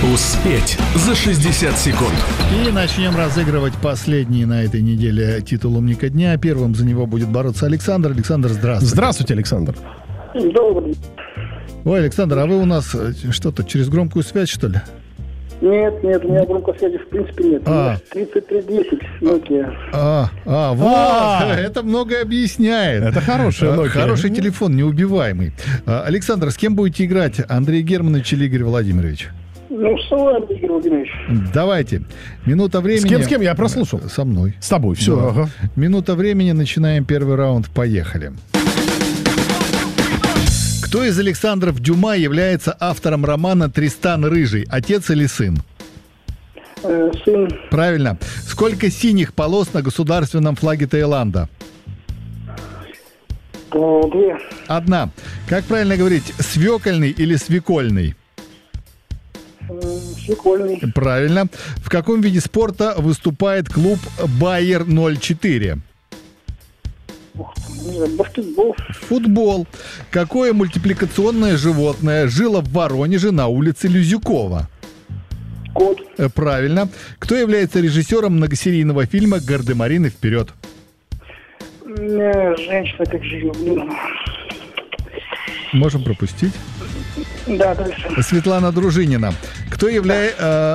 Успеть за 60 секунд. И начнем разыгрывать последний на этой неделе титул «Умника дня». Первым за него будет бороться Александр. Александр, здравствуйте. Здравствуйте, Александр. Добрый. Ой, Александр, а вы у нас что-то через громкую связь, что ли? Нет, у меня громкой связи в принципе нет. У меня 3310 Nokia. Вот, это многое объясняет. Это хорошая Nokia. Хороший телефон, неубиваемый. Александр, с кем будете играть? Андрей Германович или Игорь Владимирович? Ну, с вами, Игорь Владимирович. Давайте. Минута времени. С кем? Я прослушал. Со мной. С тобой, все. Да. Ага. Минута времени, начинаем первый раунд. Поехали. Кто из Александров Дюма является автором романа «Тристан Рыжий»? Отец или сын? Сын. Правильно. Сколько синих полос на государственном флаге Таиланда? 2. Одна. Как правильно говорить, свекольный или свекольный? Свекольный. Правильно. В каком виде спорта выступает клуб «Байер 04»? Баскетбол. Футбол. Какое мультипликационное животное жило в Воронеже на улице Люзюкова? Кот. Правильно. Кто является режиссером многосерийного фильма «Гардемарины вперед»? Женщина, как же ее, блин. Можем пропустить. Да, дальше. Светлана Дружинина. Кто является...